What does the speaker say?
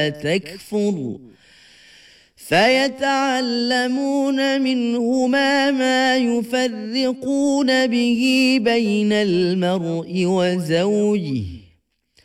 تكفر فيتعلمون منهما ما يفرقون به بين المرء وزوجه